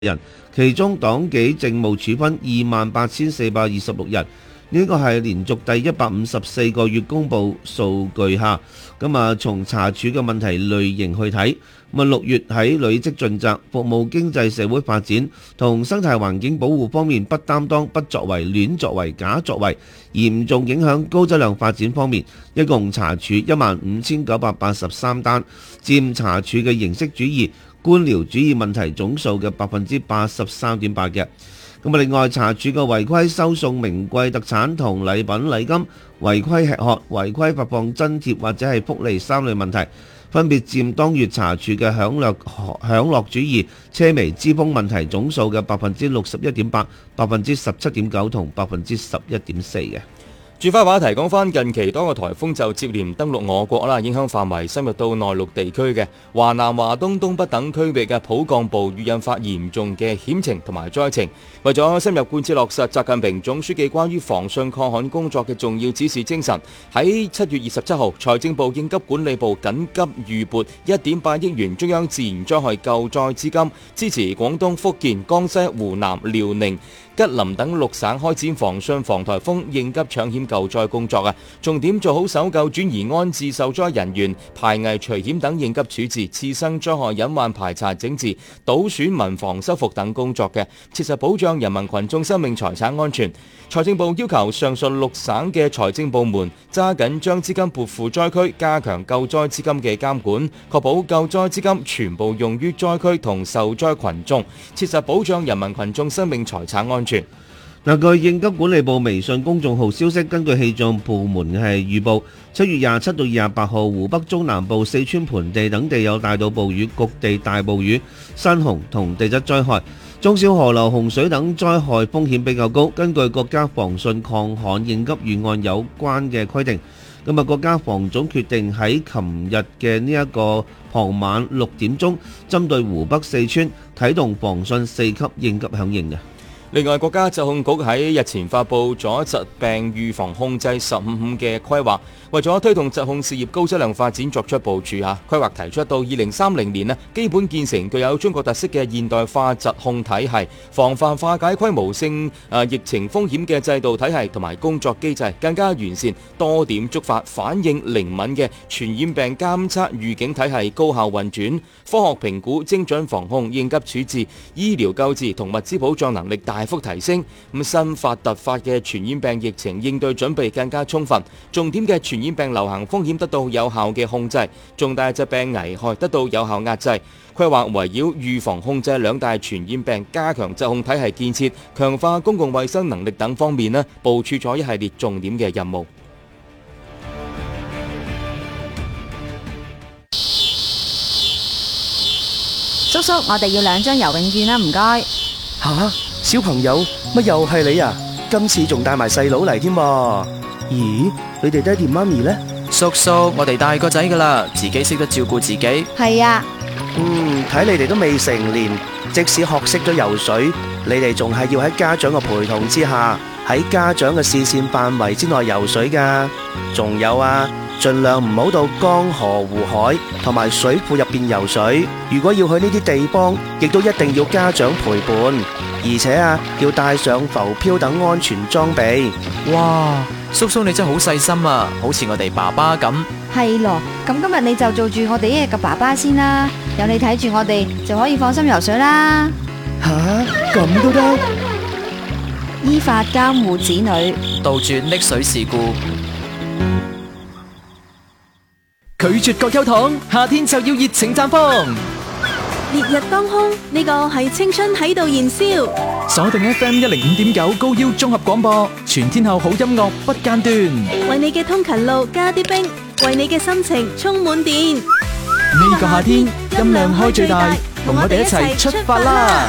人，其中黨紀政務處分28,426人，呢個係連續第154個月公佈數據下。從查處嘅問題類型去睇，6月喺履職盡責、服務經濟社會發展同生態環境保護方面不擔當、不作為、亂作為、假作為，嚴重影響高質量發展方面，一共查處15,983單，佔查處嘅形式主義、官僚主義問題總數嘅83.8%嘅。另外查處嘅違規收送名貴特產同禮品禮金、違規吃喝、違規發放津貼或者係福利3類問題，分別佔當月查處嘅享樂主義、奢靡之風問題總數嘅61.8%、17.9%同11.4%嘅。 轉翻話題，講翻近期多個颱風就接連登陸我國啦，影響範圍深入到內陸地區嘅華南、華東、東北等區域嘅普降暴雨，引發嚴重嘅險情同埋災情。為咗深入貫徹落實習近平總書記關於防汛抗旱工作嘅重要指示精神，喺7月27號，財政部應急管理部緊急預撥1.8億元中央自然災害救災資金，支持廣東、福建、江西、湖南、遼寧、吉林等6省開展防汛防颱風應急搶險救災工作啊！重點做好搜救、轉移、安置受災人員、排危除險等應急處置、次生災害隱患排查整治、倒損民防修復等工作嘅，切實保障人民群眾生命財產安全。財政部要求上述6省嘅財政部門揸緊將資金撥付災區，加強救災資金嘅監管，確保救災資金全部用於災區同受災群眾，切實保障人民群眾生命財產安全。 據應急管理部微信公眾號消息，根據氣象部門預報，7月27到28號，湖北中南部、四川盆地等地有大到暴雨、局地大暴雨、山洪同地質災害，中小河流洪水等災害風險比較高。根據國家防汛抗旱應急預案有關嘅規定，國家防總決定喺琴日嘅呢一個傍晚6點鐘，針對湖北、四川啟動防汛4級應急響應嘅。 另外，國家疾控局喺日前發布咗疾病預防控制15嘅規劃，為咗推動疾控事業高質量發展作出部署規劃提出到2030年基本建成具有中國特色嘅現代化疾控體系，防範化解規模性疫情風險嘅制度體系同埋工作機制，更加完善多點觸發、反應靈敏嘅傳染病監測預警體系高效運轉，科學評估、精準防控、應急處置、醫療救治同物資保障能力大幅提升，新發突發嘅傳染病疫情應對準備更加充分，重點嘅傳染病流行風險得到有效嘅控制，重大疾病危害得到有效壓制。規劃圍繞預防控制2大傳染病，加強疾控體系建設，強化公共衛生能力等方面部署咗一系列重點嘅任務。 叔叔，我哋要2張游泳券啦，唔該。 吓，小朋友，乜又係你啊？今次仲帶埋細佬嚟添噃？咦，你哋爹哋媽咪呢？ 叔叔，我哋大個仔噶啦，自己識得照顧自己。 係啊。 睇你哋都未成年，即使學識咗游水，你哋仲係要喺家長嘅陪同之下，喺家長嘅視線範圍之內游水噶。仲有啊，盡量唔好到江河湖海同埋水庫入邊游水。如果要去呢啲地方，亦都一定要家長陪伴，而且要帶上浮漂等安全裝備。 哇，叔叔你真係好細心啊，好似我哋爸爸咁。 係咯，咁今日你就做住我哋一日嘅爸爸先啦，有你睇住我哋就可以放心游水啦。 吓，咁都得？ 依法監護子女， 杜絕溺水事故。 拒絕葛優躺，夏天就要熱情綻放。 烈日當空，呢個係青春喺度燃燒。 鎖定 FM 105.9高腰綜合廣播，全天候好音樂不間斷。 為你嘅通勤路加啲冰，為你嘅心情充滿電。 呢個夏天音量開最大，同我哋一齊出發啦！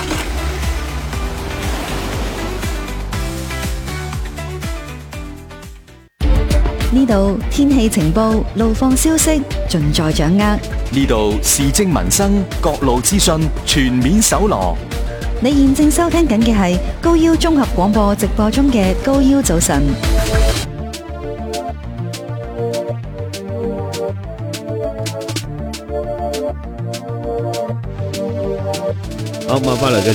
呢度天氣情報、路況消息盡在掌握。 呢度時政民生、各路資訊全面搜羅。 你現正收聽緊嘅係高腰綜合廣播直播中嘅高腰早晨。 好，咁啊，翻嚟嘅。